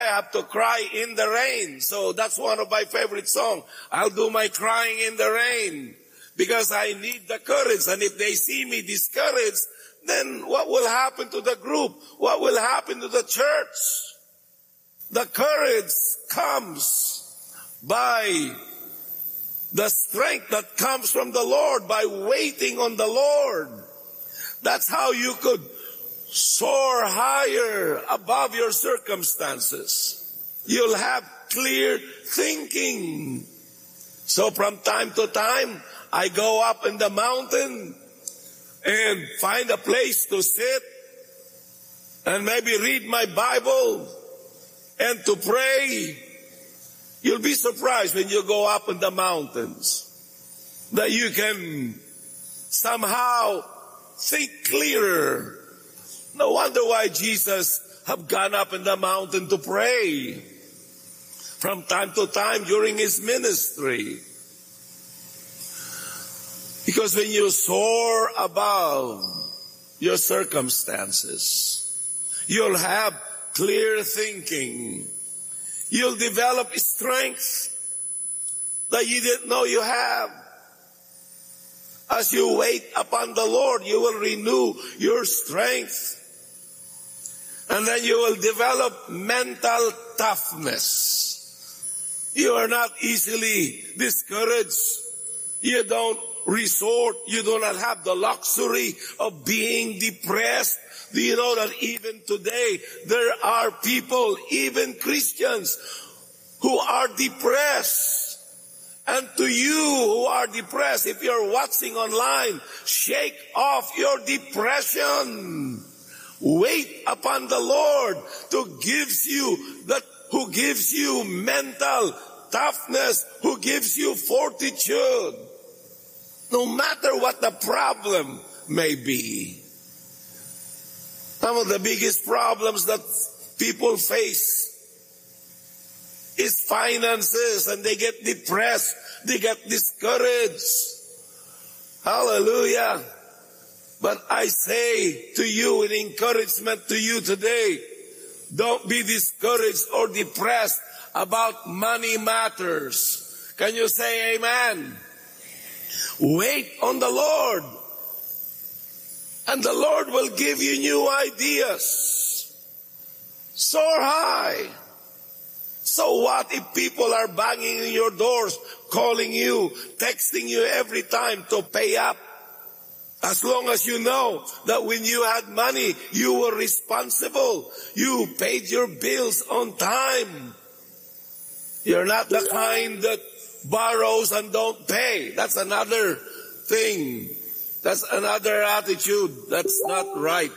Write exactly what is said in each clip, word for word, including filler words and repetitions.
have to cry in the rain. So that's one of my favorite songs. I'll do my crying in the rain because I need the courage. And if they see me discouraged, then what will happen to the group? What will happen to the church? The courage comes by the strength that comes from the Lord, by waiting on the Lord. That's how you could soar higher above your circumstances. You'll have clear thinking. So from time to time, I go up in the mountain and find a place to sit and maybe read my Bible and to pray. You'll be surprised when you go up in the mountains that you can somehow think clearer. No wonder why Jesus have gone up in the mountain to pray from time to time during his ministry. Because when you soar above your circumstances, you'll have clear thinking. You'll develop strength that you didn't know you have. As you wait upon the Lord, you will renew your strength. And then you will develop mental toughness. You are not easily discouraged. You don't resort, you do not have the luxury of being depressed. Do you know that even today there are people, even Christians, who are depressed? And to you who are depressed, if you're watching online, shake off your depression. Wait upon the Lord to gives you that who gives you mental toughness, who gives you fortitude. No matter what the problem may be. Some of the biggest problems that people face is finances, and they get depressed, they get discouraged. Hallelujah. But I say to you, in encouragement to you today, don't be discouraged or depressed about money matters. Can you say amen? Wait on the Lord, and the Lord will give you new ideas. Soar high. So what if people are banging in your doors, calling you, texting you every time to pay up? As long as you know that when you had money, you were responsible. You paid your bills on time. You're not the kind that borrows and don't pay. That's another thing. That's another attitude. That's not right.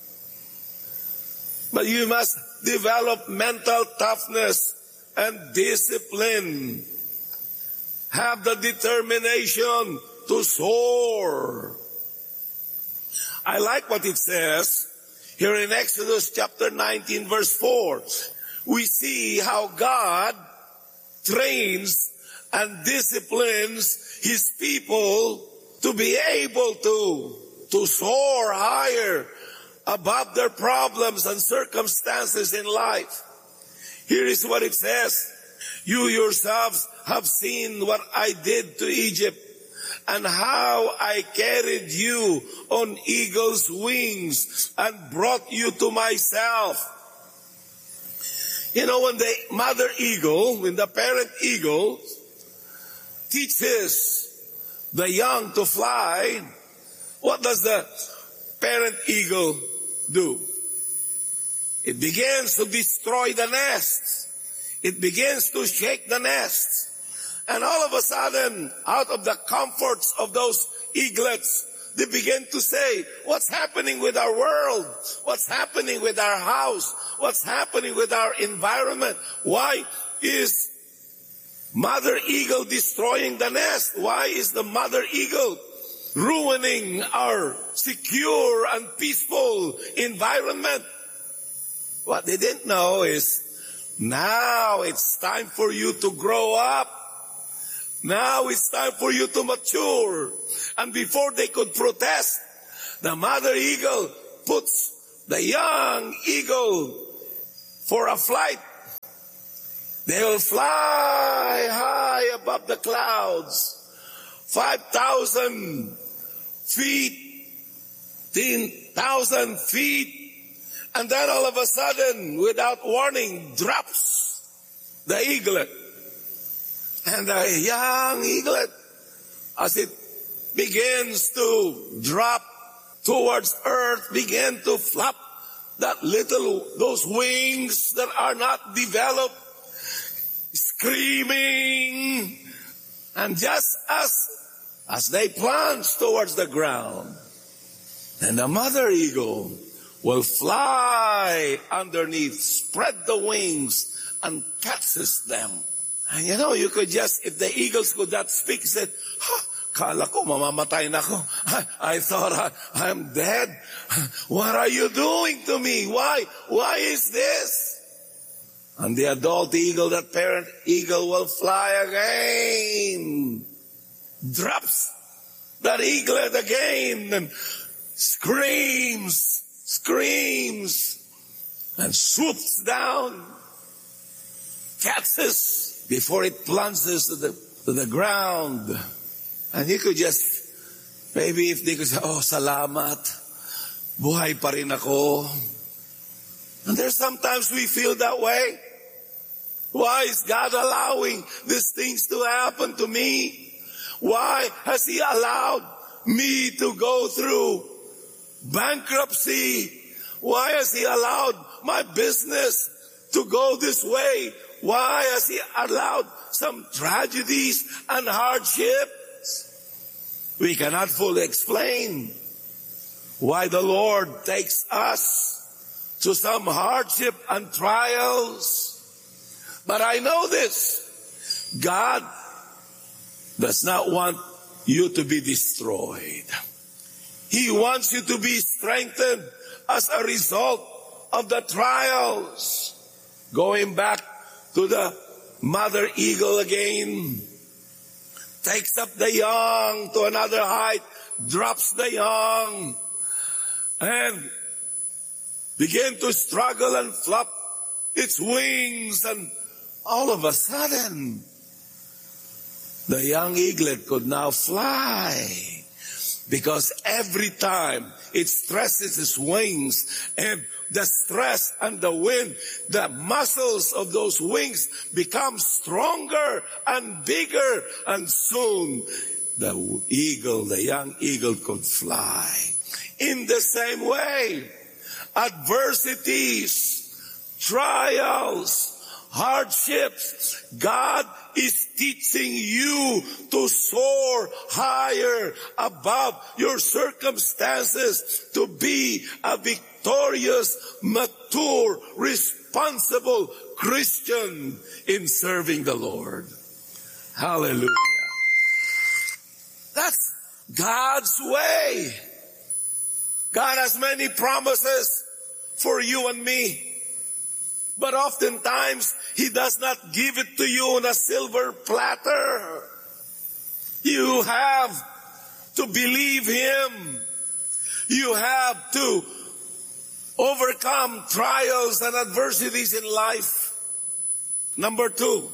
But you must develop mental toughness and discipline. Have the determination to soar. I like what it says here in Exodus chapter nineteen verse four. We see how God trains and disciplines his people to be able to, to soar higher above their problems and circumstances in life. Here is what it says. You yourselves have seen what I did to Egypt, and how I carried you on eagle's wings and brought you to myself. You know, when the mother eagle, when the parent eagle teaches the young to fly, what does the parent eagle do? It begins to destroy the nest. It begins to shake the nest. And all of a sudden, out of the comforts of those eaglets, they begin to say, what's happening with our world? What's happening with our house? What's happening with our environment? Why is Mother Eagle destroying the nest? Why is the Mother Eagle ruining our secure and peaceful environment? What they didn't know is, now it's time for you to grow up. Now it's time for you to mature. And before they could protest, the mother eagle puts the young eagle for a flight They will fly high above the clouds, five thousand feet, ten thousand feet, and then all of a sudden, without warning, drops the eaglet. And the young eaglet, as it begins to drop towards earth, begin to flap that little, those wings that are not developed, screaming. And just as, as they plunge towards the ground, and the mother eagle will fly underneath, spread the wings, and catches them. And you know, you could just, if the eagles could not speak, said, huh, kala ko, mamamatay na ko. I, I thought I, I'm dead. What are you doing to me? Why? Why is this? And the adult eagle, that parent eagle, will fly again. Drops that eaglet again and screams, screams, and swoops down, catches before it plunges to the, to the ground. And you could just, maybe if they could say, oh, salamat, buhay pa rin ako. And there's sometimes we feel that way. Why is God allowing these things to happen to me? Why has He allowed me to go through bankruptcy? Why has He allowed my business to go this way? Why has He allowed some tragedies and hardships? We cannot fully explain why the Lord takes us to some hardship and trials. But I know this, God does not want you to be destroyed. He wants you to be strengthened as a result of the trials. Going back to the mother eagle again, takes up the young to another height, drops the young, and begin to struggle and flap its wings, and all of a sudden, the young eaglet could now fly. Because every time it stresses its wings, and the stress and the wind, the muscles of those wings become stronger and bigger, and soon the eagle, the young eagle, could fly. In the same way, adversities, trials, hardships, God is teaching you to soar higher above your circumstances, to be a victorious, mature, responsible Christian in serving the Lord. Hallelujah. That's God's way. God has many promises for you and me. But oftentimes, He does not give it to you on a silver platter. You have to believe Him. You have to overcome trials and adversities in life. Number two,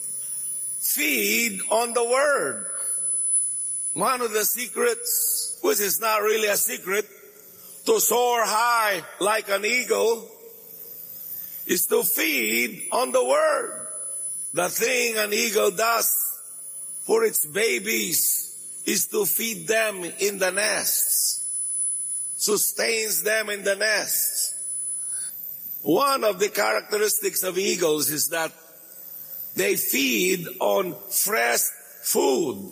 feed on the Word. One of the secrets, which is not really a secret, to soar high like an eagle, is to feed on the Word. The thing an eagle does for its babies is to feed them in the nests, sustains them in the nests. One of the characteristics of eagles is that they feed on fresh food.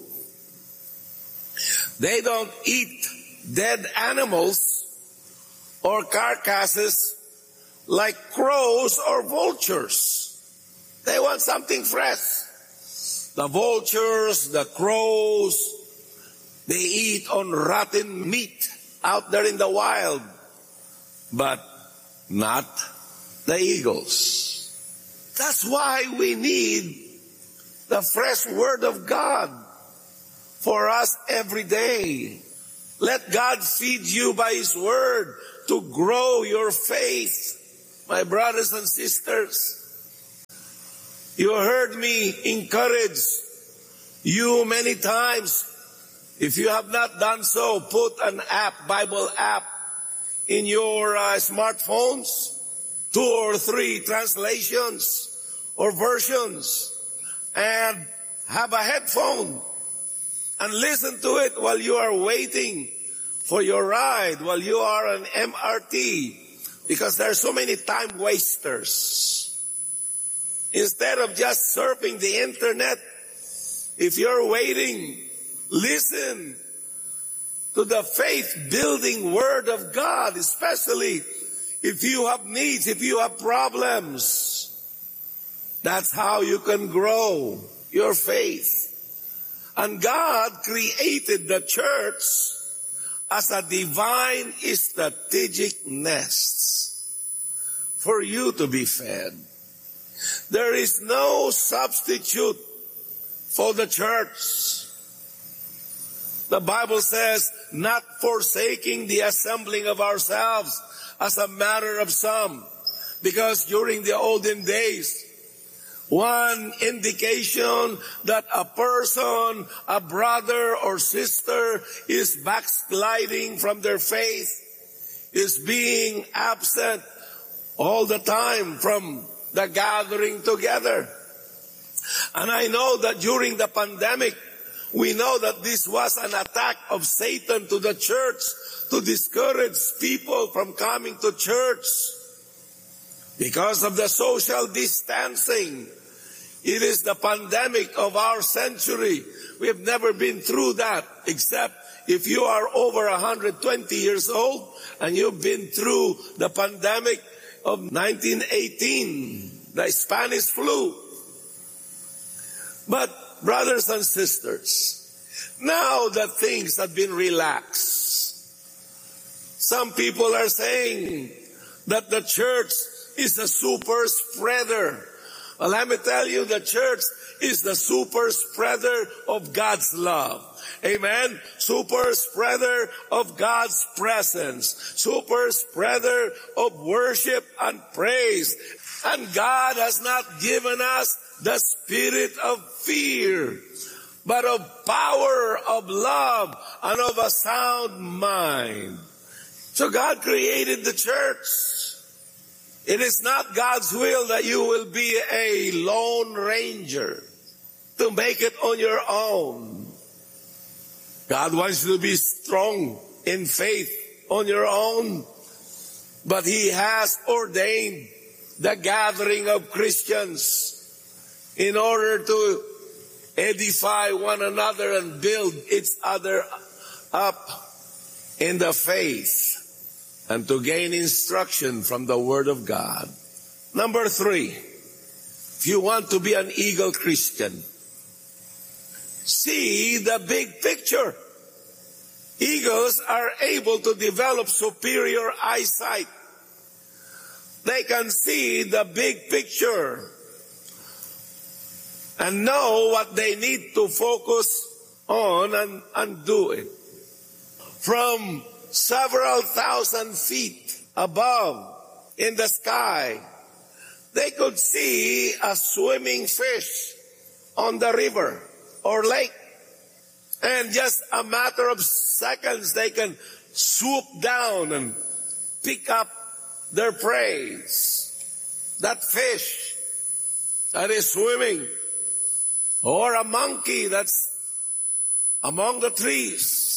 They don't eat dead animals or carcasses like crows or vultures. They want something fresh. The vultures, the crows, they eat on rotten meat out there in the wild, but not the eagles. That's why we need the fresh Word of God for us every day. Let God feed you by His Word to grow your faith. My brothers and sisters, You heard me encourage you many times. If you have not done so, put an app, Bible app, in your uh, smartphones, two or three translations or versions, and have a headphone and listen to it while you are waiting for your ride, while you are on M R T, because there are so many time wasters. Instead of just surfing the internet, if you're waiting, listen to the faith-building Word of God, especially if you have needs, if you have problems. That's how you can grow your faith. And God created the church as a divine strategic nest for you to be fed. There is no substitute for the church. The Bible says, not forsaking the assembling of ourselves as a matter of some. Because during the olden days, one indication that a person, a brother or sister is backsliding from their faith is being absent all the time from the gathering together. And I know that during the pandemic, we know that this was an attack of Satan to the church to discourage people from coming to church because of the social distancing. It is the pandemic of our century. We have never been through that, except if you are over one hundred twenty years old and you've been through the pandemic of nineteen eighteen, the Spanish flu. But brothers and sisters, now that things have been relaxed, some people are saying that the church is a super spreader. Well, let me tell you, the church is the super spreader of God's love. Amen. Super spreader of God's presence. Super spreader of worship and praise. And God has not given us the spirit of fear, but of power, of love, and of a sound mind. So God created the church. It is not God's will that you will be a lone ranger to make it on your own. God wants you to be strong in faith on your own, but He has ordained the gathering of Christians in order to edify one another and build each other up in the faith and to gain instruction from the Word of God. Number three, if you want to be an eagle Christian, see the big picture. Eagles are able to develop superior eyesight. They can see the big picture and know what they need to focus on and, and do it. From several thousand feet above in the sky, they could see a swimming fish on the river or lake. And just a matter of seconds, they can swoop down and pick up their prey. That fish that is swimming, or a monkey that's among the trees.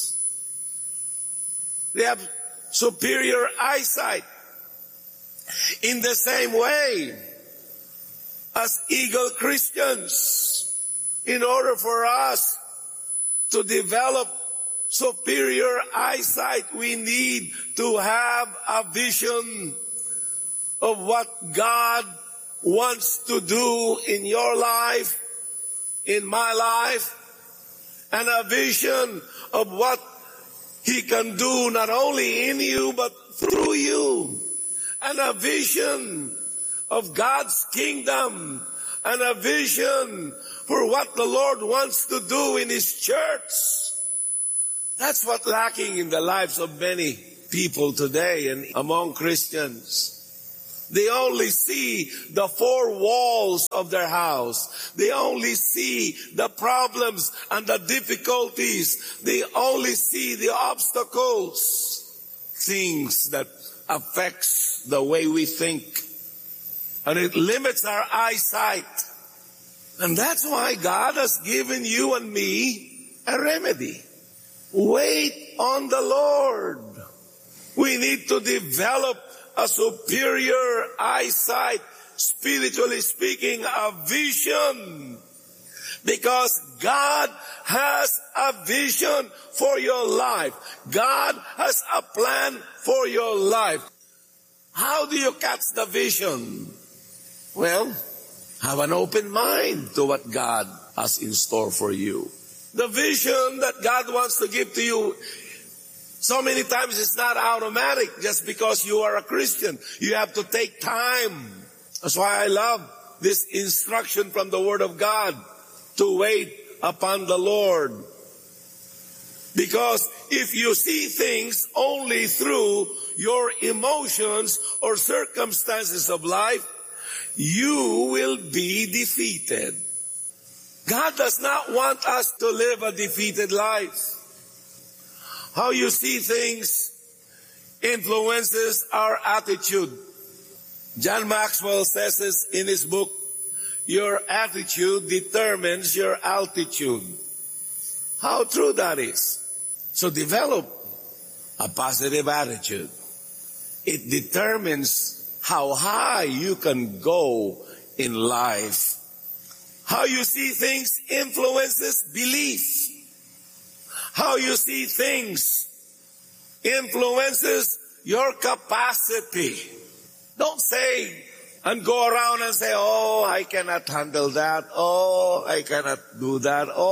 They have superior eyesight. In the same way, as eagle Christians, in order for us to develop superior eyesight, we need to have a vision of what God wants to do in your life, in my life, and a vision of what He can do not only in you but through you, and a vision of God's kingdom, and a vision for what the Lord wants to do in His church. That's what's lacking in the lives of many people today and among Christians. They only see the four walls of their house. They only see the problems and the difficulties. They only see the obstacles, things that affects the way we think. And it limits our eyesight. And that's why God has given you and me a remedy. Wait on the Lord. We need to develop a superior eyesight, spiritually speaking, a vision. Because God has a vision for your life. God has a plan for your life. How do you catch the vision? Well, have an open mind to what God has in store for you. The vision that God wants to give to you, so many times it's not automatic just because you are a Christian. You have to take time. That's why I love this instruction from the Word of God to wait upon the Lord. Because if you see things only through your emotions or circumstances of life, you will be defeated. God does not want us to live a defeated life. How you see things influences our attitude. John Maxwell says this in his book, your attitude determines your altitude. How true that is. So develop a positive attitude. It determines how high you can go in life. How you see things influences belief. How you see things influences your capacity. Don't say and go around and say, oh, I cannot handle that. Oh, I cannot do that. Oh,